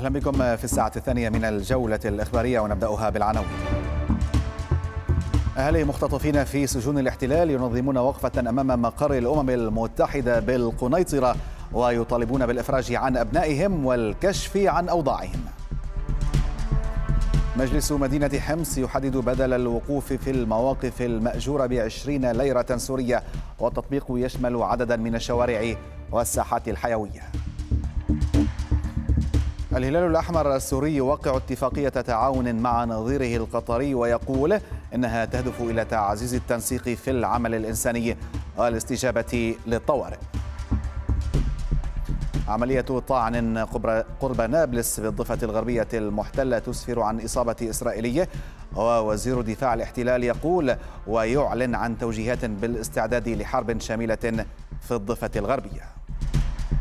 أهلا بكم في الساعة الثانية من الجولة الإخبارية، ونبدأها بالعناوين. أهالي مختطفين في سجون الاحتلال ينظمون وقفة أمام مقر الأمم المتحدة بالقنيطرة ويطالبون بالإفراج عن أبنائهم والكشف عن أوضاعهم. مجلس مدينة حمص يحدد بدل الوقوف في المواقف المأجورة ب20 ليرة سورية، والتطبيق يشمل عددا من الشوارع والساحات الحيوية. الهلال الأحمر السوري يوقع اتفاقية تعاون مع نظيره القطري، ويقول إنها تهدف إلى تعزيز التنسيق في العمل الإنساني والاستجابة للطوارئ. عملية طعن قرب نابلس بالضفة الغربية المحتلة تسفر عن إصابة إسرائيلي، ووزير دفاع الاحتلال يقول ويعلن عن توجيهات بالاستعداد لحرب شاملة في الضفة الغربية.